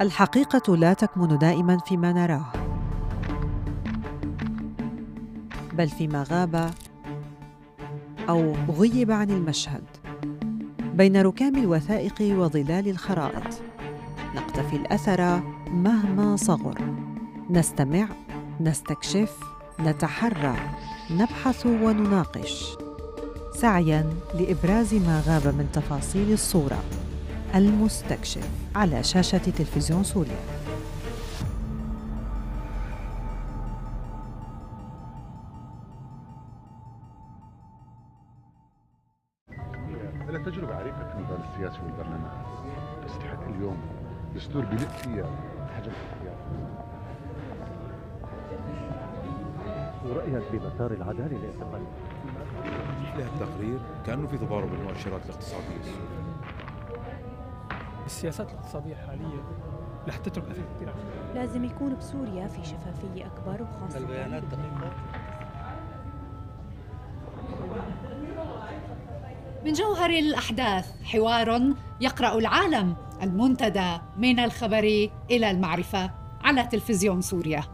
الحقيقة لا تكمن دائماً فيما نراه، بل فيما غاب أو غيب عن المشهد. بين ركام الوثائق وظلال الخرائط نقتفي الأثر مهما صغر، نستمع، نستكشف، نتحرى، نبحث ونناقش، سعياً لإبراز ما غاب من تفاصيل الصورة. المستكشف على شاشة تلفزيون سوريا. لها تجربة عريقة في المجال السياسي والبرلمان، تستحق اليوم دستور بيلق فيها حجم الاختيار. ورأيك بمسار العدالة الانتقالية؟ لها التقرير كأنه في تضارب بالمؤشرات الاقتصادية السورية. السياسات الاقتصادية الحالية رح تترك أثر كثير. لازم يكون بسوريا في شفافية أكبر، وخاصة البيانات دقيقة. من جوهر الأحداث حوار يقرأ العالم، المنتدى من الخبر إلى المعرفة على تلفزيون سوريا.